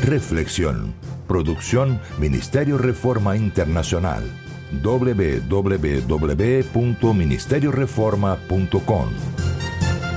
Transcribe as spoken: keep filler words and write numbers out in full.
reflexión. Producción Ministerio Reforma Internacional. doble u doble u doble u punto ministerio reforma punto com